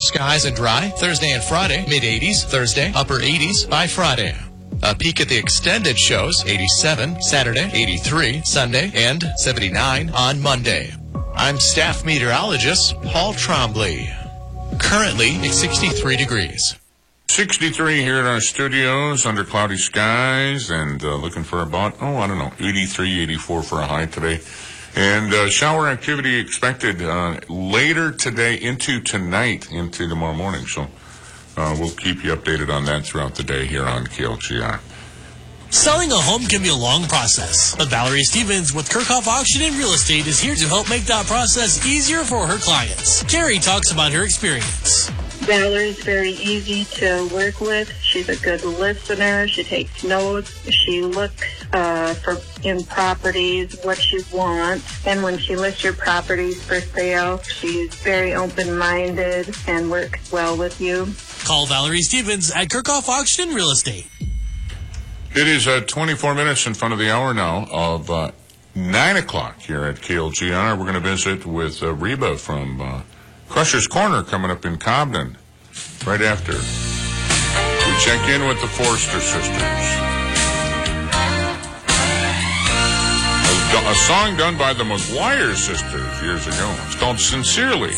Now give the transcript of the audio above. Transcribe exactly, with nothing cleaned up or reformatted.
Skies and dry Thursday and Friday, mid eighties Thursday, upper eighties by Friday. A peek at the extended shows, eighty-seven Saturday, eighty-three Sunday, and seventy-nine on Monday. I'm staff meteorologist Paul Trombley. Currently, it's sixty-three degrees. sixty-three here in our studios under cloudy skies and uh, looking for about, oh, I don't know, eighty-three, eighty-four for a high today. And uh, shower activity expected uh, later today into tonight, into tomorrow morning. So uh, we'll keep you updated on that throughout the day here on K L G R. Selling a home can be a long process, but Valerie Stevens with Kirchhoff Auction and Real Estate is here to help make that process easier for her clients. Carrie talks about her experience. Valerie's very easy to work with. She's a good listener. She takes notes. She looks uh, for in properties what you want. And when she lists your properties for sale, she's very open-minded and works well with you. Call Valerie Stevens at Kirchhoff Auction and Real Estate. It is uh, twenty-four minutes in front of the hour now of uh, nine o'clock here at K L G R. We're going to visit with uh, Reba from Uh, Crusher's Corner coming up in Cobden right after we check in with the Forster sisters. A, a song done by the McGuire sisters years ago. It's called Sincerely.